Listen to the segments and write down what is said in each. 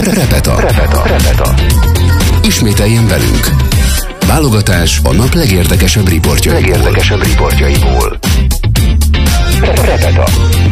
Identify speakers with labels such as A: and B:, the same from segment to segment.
A: Repeta. Ismételjen velünk. Válogatás a nap legérdekesebb riportjaiból. Repeta.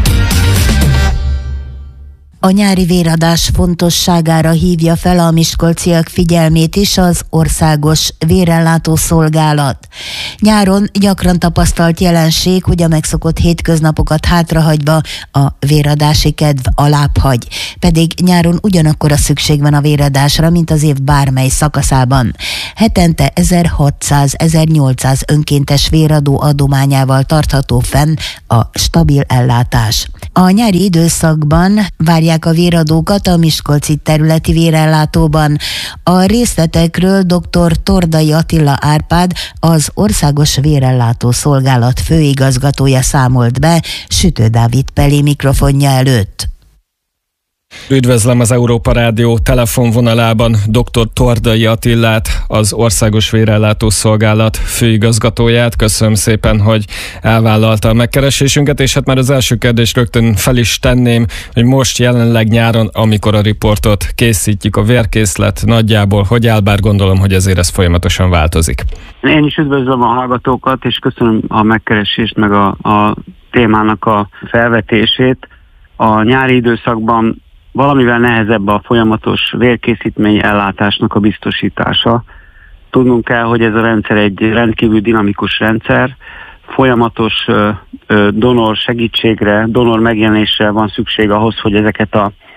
B: A nyári véradás fontosságára hívja fel a miskolciak figyelmét is az Országos Vérellátó Szolgálat. Nyáron gyakran tapasztalt jelenség, hogy a megszokott hétköznapokat hátrahagyva a véradási kedv alábbhagy. Pedig nyáron ugyanakkor a szükség van a véradásra, mint az év bármely szakaszában. Hetente 1600-1800 önkéntes véradó adományával tartható fenn a stabil ellátás. A nyári időszakban várják a véradókat a miskolci területi vérellátóban. A részletekről dr. Tordai Attila Árpád, az Országos Vérellátó Szolgálat főigazgatója számolt be Sütő Dávid Peli mikrofonja előtt.
C: Üdvözlöm az Európa Rádió telefonvonalában dr. Tordai Attilát, az Országos Vérellátó Szolgálat főigazgatóját. Köszönöm szépen, hogy elvállalta a megkeresésünket, és hát már az első kérdést rögtön fel is tenném, hogy most jelenleg nyáron, amikor a riportot készítjük, a vérkészlet nagyjából hogy áll, bár gondolom, hogy ezért ez folyamatosan változik.
D: Én is üdvözlöm a hallgatókat, és köszönöm a megkeresést, meg a témának a felvetését. A nyári időszakban valamivel nehezebb a folyamatos vérkészítmény ellátásnak a biztosítása. Tudnunk kell, hogy ez a rendszer egy rendkívül dinamikus rendszer, folyamatos donor segítségre, donor megjelenésre van szükség ahhoz, hogy ezeket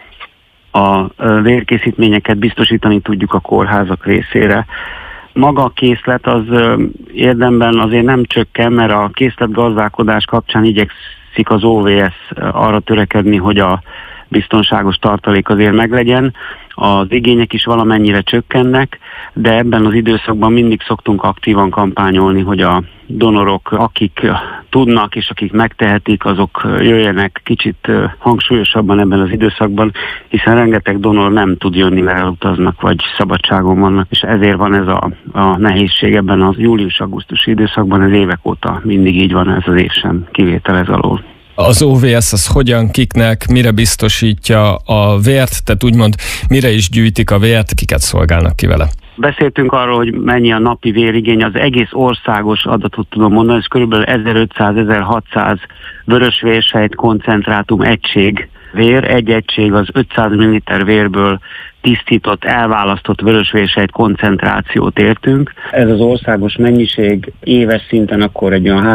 D: a vérkészítményeket biztosítani tudjuk a kórházak részére. Maga a készlet az érdemben azért nem csökken, mert a készletgazdálkodás kapcsán igyekszik az OVS arra törekedni, hogy a biztonságos tartalék azért meglegyen. Az igények is valamennyire csökkennek, de ebben az időszakban mindig szoktunk aktívan kampányolni, hogy a donorok, akik tudnak és akik megtehetik, azok jöjjenek kicsit hangsúlyosabban ebben az időszakban, hiszen rengeteg donor nem tud jönni, mert elutaznak vagy szabadságon vannak, és ezért van ez a nehézség ebben az július-augusztusi időszakban, ez évek óta mindig így van, ez az év sem kivétel ez alól.
C: Az OVS az hogyan, kiknek, mire biztosítja a vért, tehát úgymond mire is gyűjtik a vért, kiket szolgálnak ki vele?
D: Beszéltünk arról, hogy mennyi a napi vérigény, az egész országos adatot tudom mondani, ez kb. 1500-1600 vörösvérsejt koncentrátum egység vér, egy egység az 500 ml vérből tisztított, elválasztott vörösvérsejt koncentrációt értünk. Ez az országos mennyiség éves szinten akkor egy olyan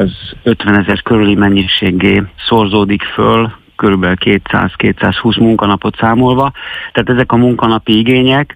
D: 350 000 körüli mennyiségé szorzódik föl, kb. 200-220 munkanapot számolva. Tehát ezek a munkanapi igények,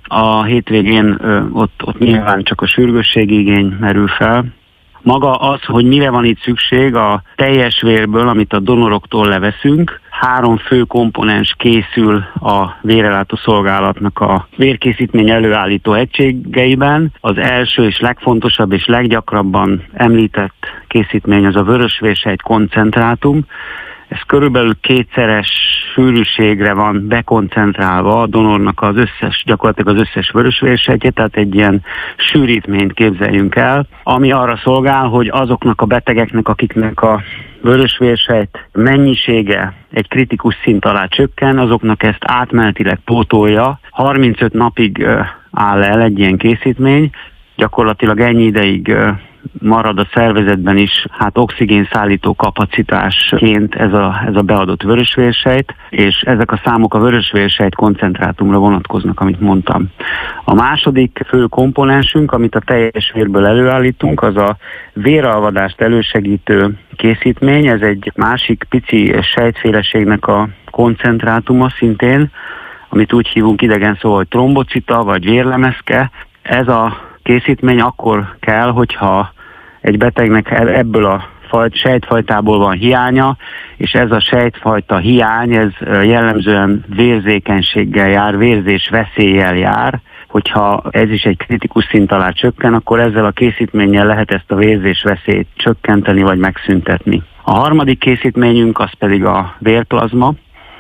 D: a hétvégén ott nyilván csak a sürgősségi igény merül fel. Maga az, hogy mire van itt szükség, a teljes vérből, amit a donoroktól leveszünk, 3 fő komponens készül a vérellátó szolgálatnak a vérkészítmény előállító egységeiben. Az első és legfontosabb és leggyakrabban említett készítmény az a vörösvérsejt koncentrátum. Ez körülbelül 2-szeres sűrűségre van bekoncentrálva a donornak gyakorlatilag az összes vörösvérsejtje, tehát egy ilyen sűrítményt képzeljünk el, ami arra szolgál, hogy azoknak a betegeknek, akiknek a vörösvérsejt mennyisége egy kritikus szint alá csökken, azoknak ezt átmenetileg pótolja. 35 napig áll el egy ilyen készítmény, gyakorlatilag ennyi ideig marad a szervezetben is oxigénszállító kapacitásként ez a beadott vörösvérsejt, és ezek a számok a vörösvérsejt koncentrátumra vonatkoznak, amit mondtam. A második fő komponensünk, amit a teljes vérből előállítunk, az a véralvadást elősegítő készítmény, ez egy másik pici sejtféleségnek a koncentrátuma szintén, amit úgy hívunk idegen szóval, hogy trombocita vagy vérlemezke. Ez a készítmény akkor kell, hogyha egy betegnek ebből a sejtfajtából van hiánya, és ez a sejtfajta hiány, ez jellemzően vérzékenységgel jár, vérzés veszéllyel jár. Hogyha ez is egy kritikus szint alá csökken, akkor ezzel a készítménnyel lehet ezt a vérzés veszélyt csökkenteni vagy megszüntetni. A harmadik készítményünk az pedig a vérplazma.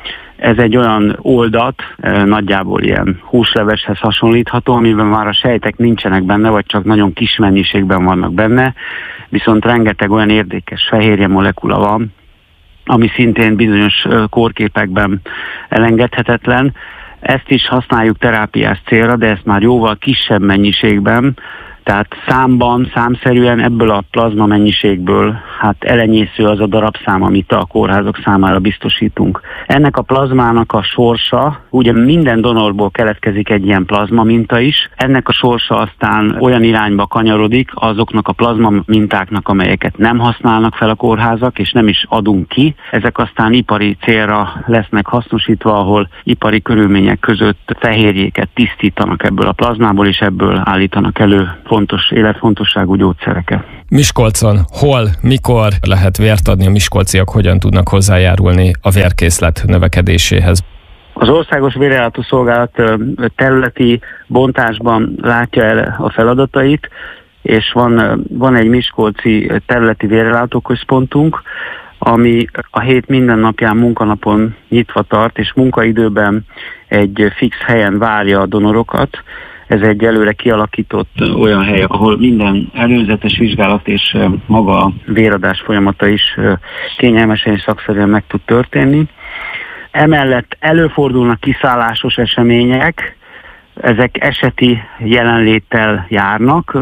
D: Ez egy olyan oldat, nagyjából ilyen húsleveshez hasonlítható, amiben már a sejtek nincsenek benne, vagy csak nagyon kis mennyiségben vannak benne, viszont rengeteg olyan érdekes fehérje molekula van, ami szintén bizonyos kórképekben elengedhetetlen. Ezt is használjuk terápiás célra, de ezt már jóval kisebb mennyiségben, tehát számszerűen ebből a plazma mennyiségből elenyésző az a darabszám, amit a kórházak számára biztosítunk. Ennek a plazmának a sorsa, ugye minden donorból keletkezik egy ilyen plazma minta is, ennek a sorsa aztán olyan irányba kanyarodik azoknak a plazma mintáknak, amelyeket nem használnak fel a kórházak, és nem is adunk ki. Ezek aztán ipari célra lesznek hasznosítva, ahol ipari körülmények között fehérjéket tisztítanak ebből a plazmából, és ebből állítanak elő életfontosságú gyógyszereket.
C: Miskolcon hol, mikor lehet vért adni, a miskolciak hogyan tudnak hozzájárulni a vérkészlet növekedéséhez?
D: Az Országos Vérellátó Szolgálat területi bontásban látja el a feladatait, és van egy miskolci területi vérellátóközpontunk, ami a hét minden napján munkanapon nyitva tart, és munkaidőben egy fix helyen várja a donorokat. Ez egy előre kialakított olyan hely, ahol minden előzetes vizsgálat és maga a véradás folyamata is kényelmesen és szakszerűen meg tud történni. Emellett előfordulnak kiszállásos események, ezek eseti jelenléttel járnak,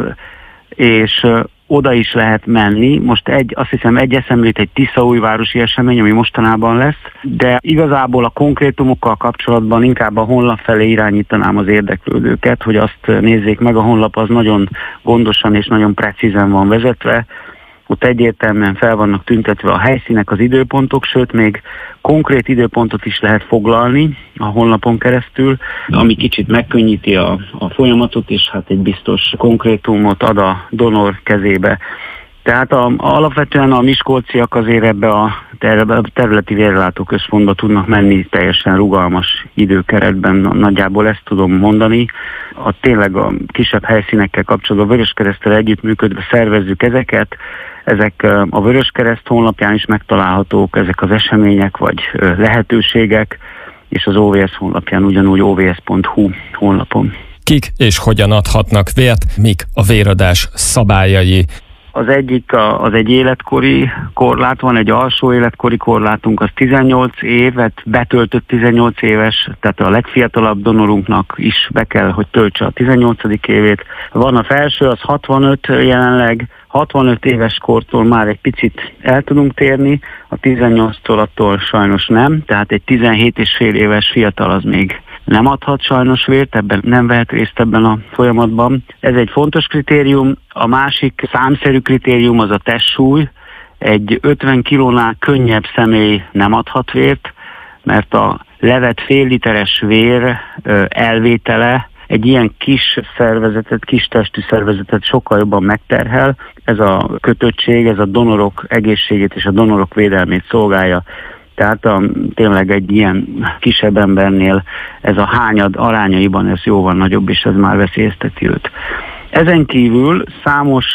D: és oda is lehet menni. Most azt hiszem egy eszemlét egy tiszaújvárosi esemény, ami mostanában lesz, de igazából a konkrétumokkal kapcsolatban inkább a honlap felé irányítanám az érdeklődőket, hogy azt nézzék meg, a honlap az nagyon gondosan és nagyon precízen van vezetve, ott egyértelműen fel vannak tüntetve a helyszínek, az időpontok, sőt még konkrét időpontot is lehet foglalni a honlapon keresztül, ami kicsit megkönnyíti a folyamatot, és egy biztos konkrétumot ad a donor kezébe. Tehát alapvetően a miskolciak azért ebbe a területi vérellátóközpontba tudnak menni teljesen rugalmas időkeretben, nagyjából ezt tudom mondani. Tényleg a kisebb helyszínekkel kapcsolatban a Vöröskereszttel együttműködve szervezzük ezeket. Ezek a Vöröskereszt honlapján is megtalálhatók, ezek az események vagy lehetőségek, és az OVS honlapján ugyanúgy ovs.hu honlapon.
C: Kik és hogyan adhatnak vért, mik a véradás szabályai?
D: Az egyik az egy életkori korlát, van egy alsó életkori korlátunk, az 18 évet betöltött 18 éves, tehát a legfiatalabb donorunknak is be kell, hogy töltse a 18. évét. Van a felső, az 65 jelenleg, 65 éves kortól már egy picit el tudunk térni, a 18-tól attól sajnos nem, tehát egy 17 és fél éves fiatal az még nem adhat sajnos vért, ebben nem vehet részt ebben a folyamatban. Ez egy fontos kritérium. A másik számszerű kritérium az a testsúly. Egy 50 kilónál könnyebb személy nem adhat vért, mert a levett fél literes vér elvétele egy ilyen kis szervezetet, kis testű szervezetet sokkal jobban megterhel. Ez a kötöttség, ez a donorok egészségét és a donorok védelmét szolgálja. Tehát tényleg egy ilyen kisebb embernél ez a hányad arányaiban ez jóval nagyobb, és ez már veszélyezteti őt. Ezen kívül számos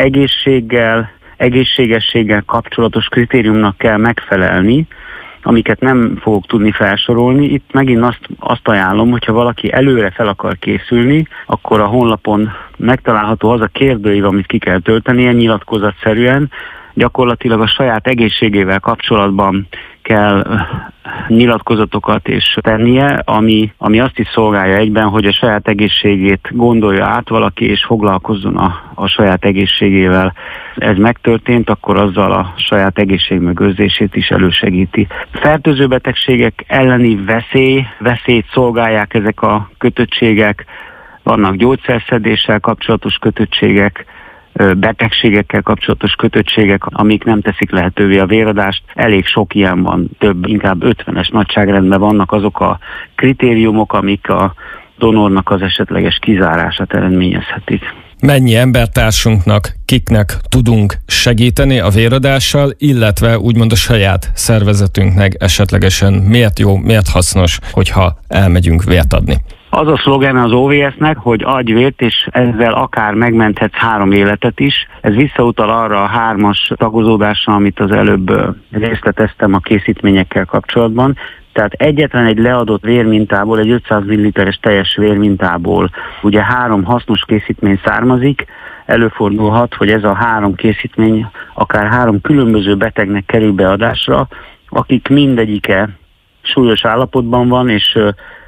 D: egészségességgel kapcsolatos kritériumnak kell megfelelni, amiket nem fogok tudni felsorolni. Itt megint azt ajánlom, hogyha valaki előre fel akar készülni, akkor a honlapon megtalálható az a kérdőív, amit ki kell töltenie nyilatkozatszerűen. Gyakorlatilag a saját egészségével kapcsolatban kell nyilatkozatokat is tennie, ami azt is szolgálja egyben, hogy a saját egészségét gondolja át valaki, és foglalkozzon a saját egészségével. Ez megtörtént, akkor azzal a saját egészségmegőrzését is elősegíti. Fertőző betegségek elleni veszélyt szolgálják ezek a kötöttségek, vannak gyógyszerszedéssel kapcsolatos kötöttségek, betegségekkel kapcsolatos kötöttségek, amik nem teszik lehetővé a véradást. Elég sok ilyen van, inkább 50-es nagyságrendben vannak azok a kritériumok, amik a donornak az esetleges kizárását eredményezhetik.
C: Mennyi embertársunknak, kiknek tudunk segíteni a véradással, illetve úgymond a saját szervezetünknek esetlegesen miért jó, miért hasznos, hogyha elmegyünk vért adni?
D: Az a szlogen az OVS-nek, hogy adj vért, és ezzel akár megmenthetsz 3 életet is. Ez visszautal arra a 3-as tagozódásra, amit az előbb részleteztem a készítményekkel kapcsolatban. Tehát egyetlen egy leadott vérmintából, egy 500 ml-es teljes vérmintából ugye 3 hasznos készítmény származik. Előfordulhat, hogy ez a 3 készítmény akár 3 különböző betegnek kerül beadásra, akik mindegyike súlyos állapotban van, és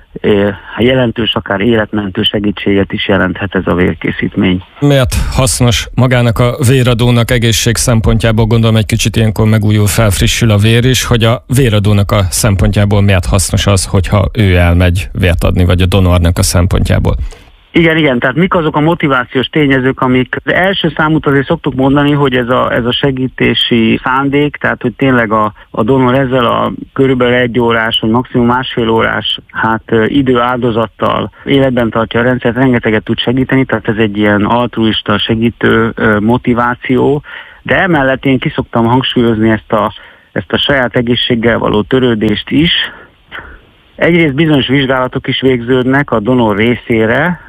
D: jelentős, akár életmentő segítséget is jelenthet ez a vérkészítmény.
C: Miért hasznos magának a véradónak egészség szempontjából, gondolom egy kicsit ilyenkor megújul, felfrissül a vér is, hogy a véradónak a szempontjából miért hasznos az, hogyha ő elmegy vért adni, vagy a donornak a szempontjából?
D: Igen, tehát mik azok a motivációs tényezők, amik az első számút azért szoktuk mondani, hogy ez a segítési szándék, tehát hogy tényleg a donor ezzel a körülbelül 1 órás, vagy maximum másfél órás idő áldozattal életben tartja a rendszert, rengeteget tud segíteni, tehát ez egy ilyen altruista segítő motiváció, de emellett én ki szoktam hangsúlyozni ezt a saját egészséggel való törődést is. Egyrészt bizonyos vizsgálatok is végződnek a donor részére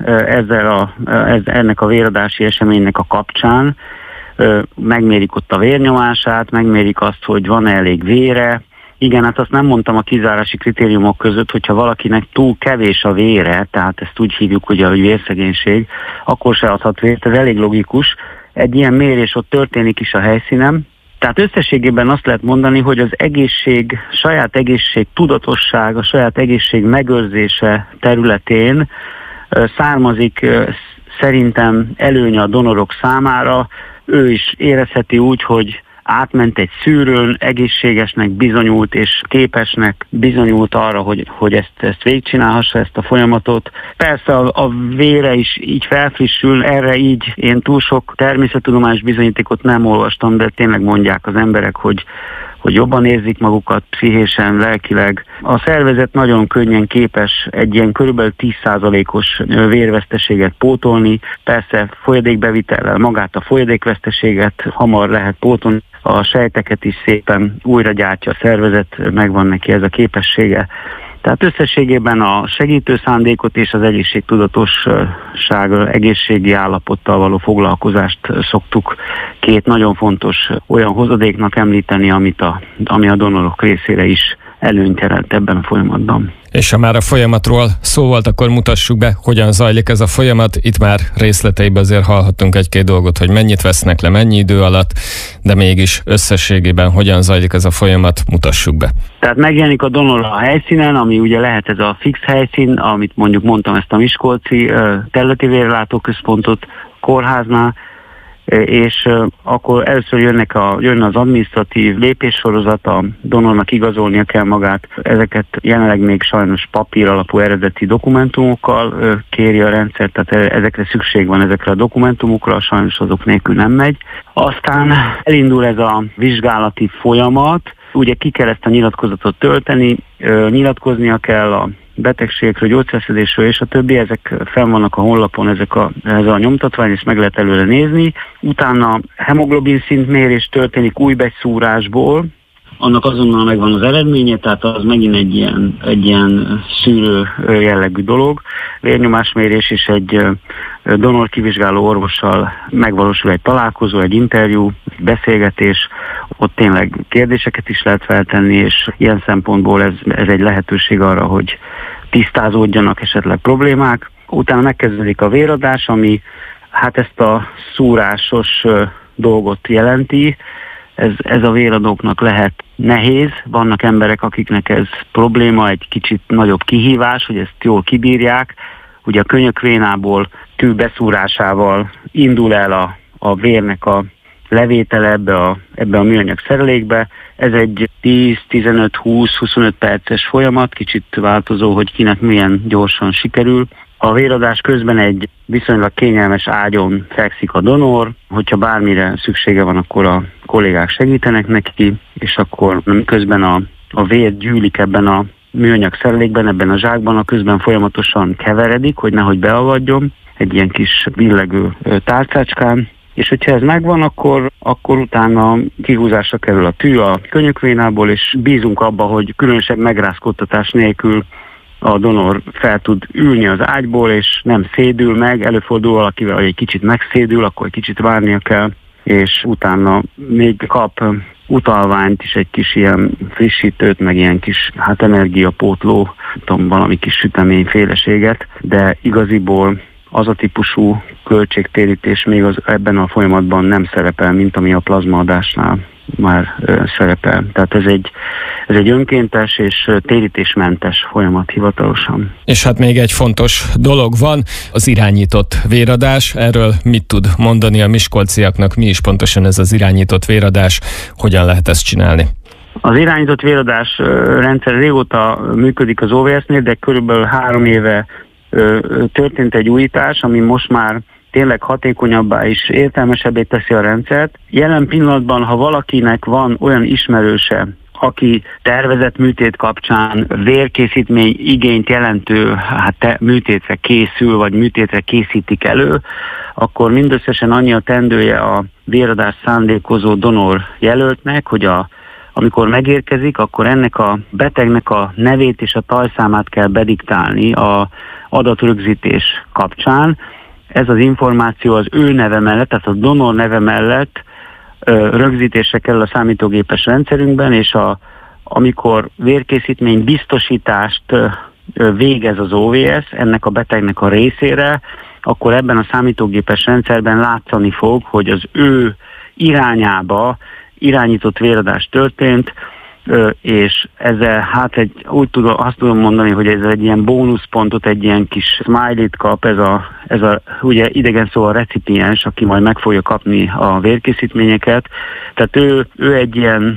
D: ennek a véradási eseménynek a kapcsán. Megmérik ott a vérnyomását, megmérik azt, hogy van-e elég vére. Igen, hát azt nem mondtam a kizárási kritériumok között, hogyha valakinek túl kevés a vére, tehát ezt úgy hívjuk, hogy a vérszegénység, akkor se adhat vért, ez elég logikus. Egy ilyen mérés ott történik is a helyszínen. Tehát összességében azt lehet mondani, hogy az saját egészség tudatosság, a saját egészség megőrzése területén származik szerintem előnye a donorok számára. Ő is érezheti úgy, hogy átment egy szűrőn, egészségesnek bizonyult és képesnek bizonyult arra, hogy ezt végigcsinálhassa, ezt a folyamatot. Persze a vére is így felfrissül, erre így én túl sok természettudományos bizonyítékot nem olvastam, de tényleg mondják az emberek, hogy jobban érzik magukat pszichésen, lelkileg. A szervezet nagyon könnyen képes egy ilyen körülbelül 10%-os vérveszteséget pótolni. Persze folyadékbevitellel magát a folyadékveszteséget hamar lehet pótolni. A sejteket is szépen újra gyártja a szervezet, megvan neki ez a képessége. Tehát összességében a segítő szándékot és az egészségtudatosság, egészségi állapottal való foglalkozást szoktuk 2 nagyon fontos olyan hozadéknak említeni, ami a donorok részére is előnyt jelent ebben a folyamatban.
C: És ha már a folyamatról szó volt, akkor mutassuk be, hogyan zajlik ez a folyamat. Itt már részleteiben azért hallhattunk 1-2 dolgot, hogy mennyit vesznek le, mennyi idő alatt, de mégis összességében hogyan zajlik ez a folyamat, mutassuk be.
D: Tehát megjelenik a donor a helyszínen, ami ugye lehet ez a fix helyszín, amit mondjuk mondtam, ezt a miskolci területi vérellátóközpontot kórháznál, és akkor először jön az adminisztratív lépéssorozat, a donornak igazolnia kell magát. Ezeket jelenleg még sajnos papír alapú eredeti dokumentumokkal kéri a rendszer, tehát ezekre szükség van, ezekre a dokumentumokra, sajnos azok nélkül nem megy. Aztán elindul ez a vizsgálati folyamat, ugye ki kell ezt a nyilatkozatot tölteni, nyilatkoznia kell a betegségekről, gyógyszerszedésről és a többi, ezek fenn vannak a honlapon, ez a nyomtatvány, és meg lehet előre nézni. Utána hemoglobin szintmérés történik újbegyszúrásból, annak azonnal megvan az eredménye, tehát az megint egy ilyen szűrő jellegű dolog. Vérnyomásmérés és egy donor kivizsgáló orvossal megvalósul egy találkozó, egy interjú, egy beszélgetés, ott tényleg kérdéseket is lehet feltenni, és ilyen szempontból ez egy lehetőség arra, hogy tisztázódjanak esetleg problémák. Utána megkezdődik a véradás, ami ezt a szúrásos dolgot jelenti. Ez a véradóknak lehet nehéz, vannak emberek, akiknek ez probléma, egy kicsit nagyobb kihívás, hogy ezt jól kibírják. Ugye a könyökvénából tű beszúrásával indul el a vérnek a levétele ebbe a műanyag szerelékbe. Ez egy 10-15-20-25 perces folyamat, kicsit változó, hogy kinek milyen gyorsan sikerül. A véradás közben egy viszonylag kényelmes ágyon fekszik a donor, hogyha bármire szüksége van, akkor a kollégák segítenek neki, és akkor közben a vér gyűlik ebben a műanyag szerelékben, ebben a zsákban, a közben folyamatosan keveredik, hogy nehogy beavadjon, egy ilyen kis billegő tálcácskán, és hogyha ez megvan, akkor utána kihúzásra kerül a tű a könyökvénából, és bízunk abba, hogy különösebb megrázkódtatás nélkül a donor fel tud ülni az ágyból, és nem szédül meg, előfordul valakivel, hogy egy kicsit megszédül, akkor egy kicsit várnia kell, és utána még kap utalványt is, egy kis ilyen frissítőt, meg ilyen kis energiapótló, valami kis süteményféleséget, de igaziból az a típusú költségtérítés még ebben a folyamatban nem szerepel, mint ami a plazmaadásnál már szerepel. Tehát ez egy önkéntes és térítésmentes folyamat hivatalosan.
C: És hát még egy fontos dolog van, az irányított véradás. Erről mit tud mondani a miskolciaknak? Mi is pontosan ez az irányított véradás? Hogyan lehet ezt csinálni?
D: Az irányított véradás rendszer régóta működik az OVS-nél, de körülbelül 3 éve történt egy újítás, ami most már tényleg hatékonyabbá és értelmesebbé teszi a rendszert. Jelen pillanatban, ha valakinek van olyan ismerőse, aki tervezett műtét kapcsán vérkészítmény igényt jelentő műtétre készül, vagy műtétre készítik elő, akkor mindösszesen annyi a teendője a véradást szándékozó donor jelöltnek, hogy amikor megérkezik, akkor ennek a betegnek a nevét és a tajszámát kell bediktálni a adatrögzítés kapcsán. Ez az információ az ő neve mellett, tehát a donor neve mellett rögzítésre kerül a számítógépes rendszerünkben, és amikor vérkészítmény biztosítást végez az OVS ennek a betegnek a részére, akkor ebben a számítógépes rendszerben látszani fog, hogy az ő irányába irányított véradás történt, és ezzel azt tudom mondani, hogy ez egy ilyen bónuszpontot, egy ilyen kis smiley-t kap ez a ugye idegen szó a recipiens, aki majd meg fogja kapni a vérkészítményeket. Tehát ő egy ilyen,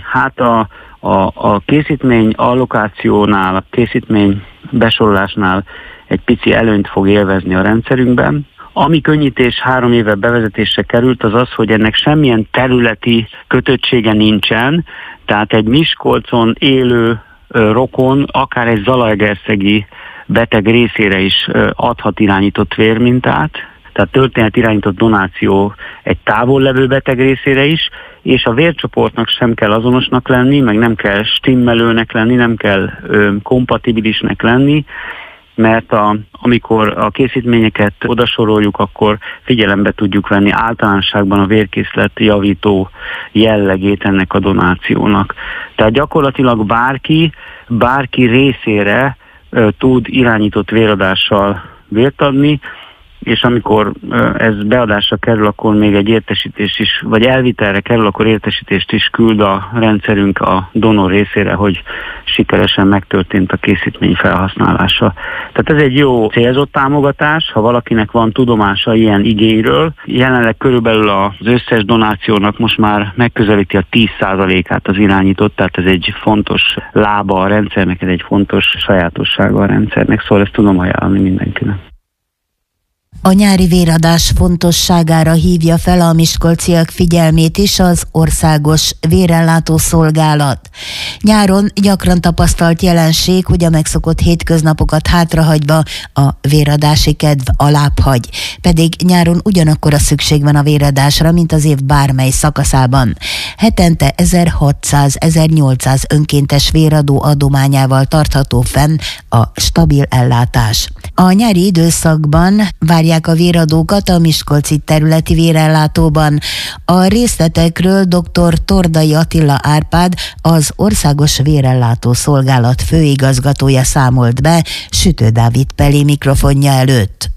D: a készítmény allokációnál, a készítmény besorolásnál egy pici előnyt fog élvezni a rendszerünkben. Ami könnyítés 3 éve bevezetésre került, az az, hogy ennek semmilyen területi kötöttsége nincsen, tehát egy Miskolcon élő rokon, akár egy zalaegerszegi beteg részére is adhat irányított vérmintát, tehát történet irányított donáció egy távol levő beteg részére is, és a vércsoportnak sem kell azonosnak lenni, meg nem kell stimmelőnek lenni, nem kell kompatibilisnek lenni, mert amikor a készítményeket odasoroljuk, akkor figyelembe tudjuk venni általánosságban a vérkészlet javító jellegét ennek a donációnak. Tehát gyakorlatilag bárki részére tud irányított véradással vért adni, és amikor ez beadásra kerül, akkor még egy értesítés is, vagy elvitelre kerül, akkor értesítést is küld a rendszerünk a donor részére, hogy sikeresen megtörtént a készítmény felhasználása. Tehát ez egy jó célzott támogatás, ha valakinek van tudomása ilyen igényről. Jelenleg körülbelül az összes donációnak most már megközelíti a 10%-át az irányított, tehát ez egy fontos lába a rendszernek, ez egy fontos sajátossága a rendszernek, szóval ezt tudom ajánlani mindenkinek.
B: A nyári véradás fontosságára hívja fel a miskolciak figyelmét is az Országos Vérellátó Szolgálat. Nyáron gyakran tapasztalt jelenség, hogy a megszokott hétköznapokat hátrahagyva a véradási kedv alább hagy. Pedig nyáron ugyanakkor a szükség van a véradásra, mint az év bármely szakaszában. Hetente 1600-1800 önkéntes véradó adományával tartható fenn a stabil ellátás. A nyári időszakban várják a véradókat a miskolci területi vérellátóban. A részletekről dr. Tordai Attila Árpád, az Országos Vérellátó Szolgálat főigazgatója számolt be Sütő Dávid Peli mikrofonja előtt.